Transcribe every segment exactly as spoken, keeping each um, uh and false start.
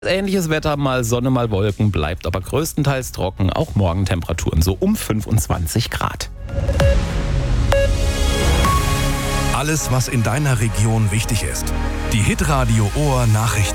Ähnliches Wetter, mal Sonne, mal Wolken, bleibt aber größtenteils trocken. Auch morgen Temperaturen so um fünfundzwanzig Grad. Alles, was in deiner Region wichtig ist. Die Hitradio Ohr Nachrichten.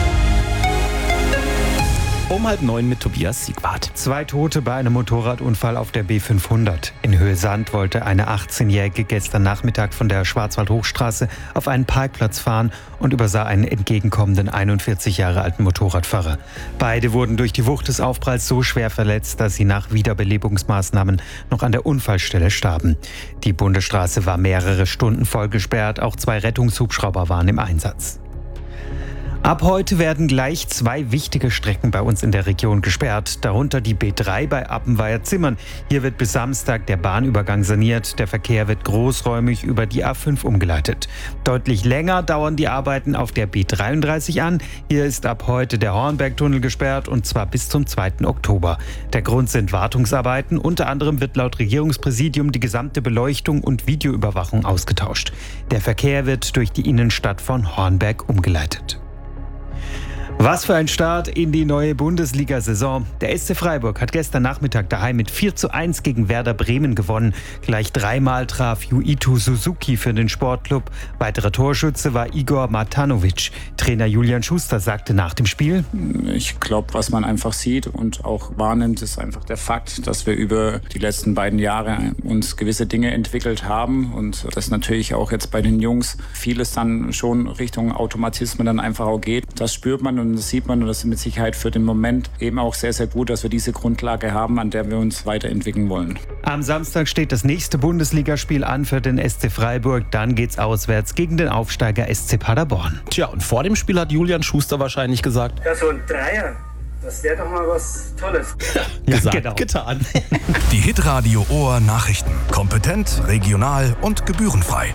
Um halb neun mit Tobias Siegwart. Zwei Tote bei einem Motorradunfall auf der B fünfhundert. In Höhe-Sand wollte eine achtzehnjährige gestern Nachmittag von der Schwarzwald-Hochstraße auf einen Parkplatz fahren und übersah einen entgegenkommenden einundvierzig Jahre alten Motorradfahrer. Beide wurden durch die Wucht des Aufpralls so schwer verletzt, dass sie nach Wiederbelebungsmaßnahmen noch an der Unfallstelle starben. Die Bundesstraße war mehrere Stunden voll gesperrt, auch zwei Rettungshubschrauber waren im Einsatz. Ab heute werden gleich zwei wichtige Strecken bei uns in der Region gesperrt, darunter die B drei bei Appenweier-Zimmern. Hier wird bis Samstag der Bahnübergang saniert. Der Verkehr wird großräumig über die A fünf umgeleitet. Deutlich länger dauern die Arbeiten auf der B dreiunddreißig an. Hier ist ab heute der Hornbergtunnel gesperrt und zwar bis zum zweiten Oktober. Der Grund sind Wartungsarbeiten. Unter anderem wird laut Regierungspräsidium die gesamte Beleuchtung und Videoüberwachung ausgetauscht. Der Verkehr wird durch die Innenstadt von Hornberg umgeleitet. Was für ein Start in die neue Bundesliga-Saison. Der S C Freiburg hat gestern Nachmittag daheim mit vier zu eins gegen Werder Bremen gewonnen. Gleich dreimal traf Yuito Suzuki für den Sportclub. Weiterer Torschütze war Igor Matanovic. Trainer Julian Schuster sagte nach dem Spiel: Ich glaube, was man einfach sieht und auch wahrnimmt, ist einfach der Fakt, dass wir über die letzten beiden Jahre uns gewisse Dinge entwickelt haben und dass natürlich auch jetzt bei den Jungs vieles dann schon Richtung Automatismen dann einfach auch geht. Das spürt man und das sieht man und das ist mit Sicherheit für den Moment eben auch sehr, sehr gut, dass wir diese Grundlage haben, an der wir uns weiterentwickeln wollen. Am Samstag steht das nächste Bundesligaspiel an für den S C Freiburg. Dann geht's auswärts gegen den Aufsteiger S C Paderborn. Tja, und vor dem Spiel hat Julian Schuster wahrscheinlich gesagt: Ja, so ein Dreier, das wäre doch mal was Tolles. Gesagt, genau. Getan. Die Hitradio Ohr Nachrichten. Kompetent, regional und gebührenfrei.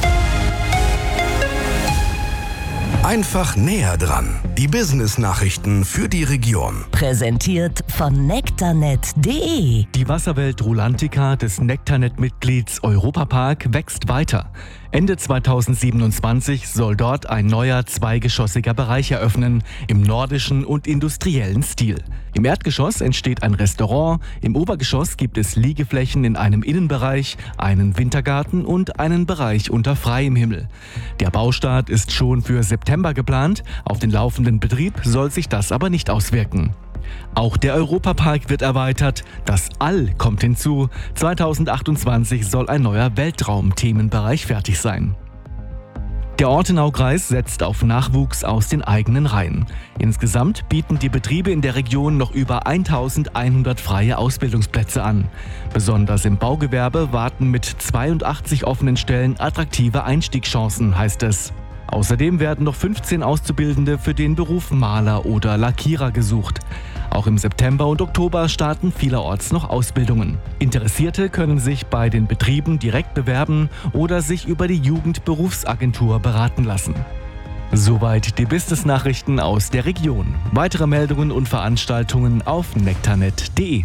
Einfach näher dran. Die Business-Nachrichten für die Region. Präsentiert von nektarnet punkt de. Die Wasserwelt Rulantica des Nektarnet-Mitglieds Europapark wächst weiter. Ende zweitausendsiebenundzwanzig soll dort ein neuer zweigeschossiger Bereich eröffnen, im nordischen und industriellen Stil. Im Erdgeschoss entsteht ein Restaurant, im Obergeschoss gibt es Liegeflächen in einem Innenbereich, einen Wintergarten und einen Bereich unter freiem Himmel. Der Baustart ist schon für September geplant, auf den laufenden Betrieb soll sich das aber nicht auswirken. Auch der Europapark wird erweitert, das All kommt hinzu. zweitausendachtundzwanzig soll ein neuer Weltraum-Themenbereich fertig sein. Der Ortenaukreis setzt auf Nachwuchs aus den eigenen Reihen. Insgesamt bieten die Betriebe in der Region noch über eintausendeinhundert freie Ausbildungsplätze an. Besonders im Baugewerbe warten mit zweiundachtzig offenen Stellen attraktive Einstiegschancen, heißt es. Außerdem werden noch fünfzehn Auszubildende für den Beruf Maler oder Lackierer gesucht. Auch im September und Oktober starten vielerorts noch Ausbildungen. Interessierte können sich bei den Betrieben direkt bewerben oder sich über die Jugendberufsagentur beraten lassen. Soweit die Business-Nachrichten aus der Region. Weitere Meldungen und Veranstaltungen auf nektarnet punkt de.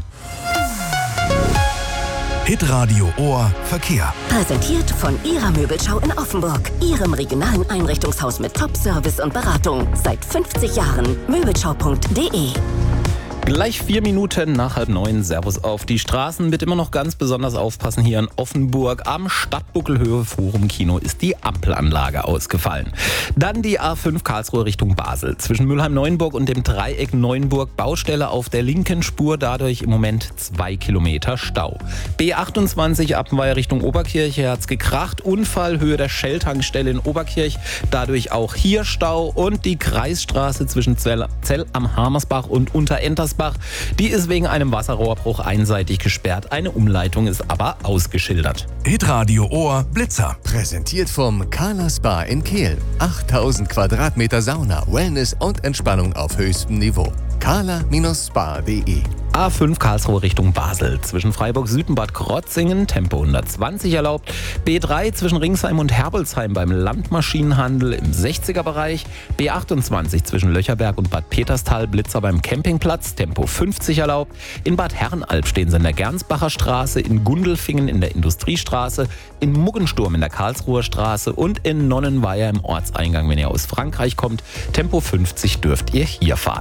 Hitradio Ohr Verkehr. Präsentiert von Ihrer Möbelschau in Offenburg. Ihrem regionalen Einrichtungshaus mit Top-Service und Beratung. Seit fünfzig Jahren. möbelschau punkt de. Gleich vier Minuten nach halb neun. Servus auf die Straßen. Bitte immer noch ganz besonders aufpassen hier in Offenburg. Am Stadtbuckelhöhe Forum Kino ist die Ampelanlage ausgefallen. Dann die A fünf Karlsruhe Richtung Basel. Zwischen Mülheim-Neuenburg und dem Dreieck Neuenburg Baustelle auf der linken Spur. Dadurch im Moment zwei Kilometer Stau. B achtundzwanzig Appenweier Richtung Oberkirche hat's gekracht. Unfall Höhe der Shell-Tankstelle in Oberkirch. Dadurch auch hier Stau. Und die Kreisstraße zwischen Zell, Zell am Hamersbach und Unterentersbach. Die ist wegen einem Wasserrohrbruch einseitig gesperrt. Eine Umleitung ist aber ausgeschildert. Hitradio Ohr Blitzer. Präsentiert vom Kala Spa in Kehl. achttausend Quadratmeter Sauna, Wellness und Entspannung auf höchstem Niveau. kala Bindestrich spa punkt de A fünf Karlsruhe Richtung Basel. Zwischen Freiburg Süd und Bad Krotzingen Tempo hundertzwanzig erlaubt. B drei zwischen Ringsheim und Herbelsheim beim Landmaschinenhandel im sechziger Bereich. B achtundzwanzig zwischen Löcherberg und Bad Peterstal Blitzer beim Campingplatz Tempo fünfzig erlaubt. In Bad Herrenalb stehen sie in der Gernsbacher Straße, in Gundelfingen in der Industriestraße, in Muggensturm in der Karlsruher Straße und in Nonnenweiher im Ortseingang. Wenn ihr aus Frankreich kommt, Tempo fünfzig dürft ihr hier fahren.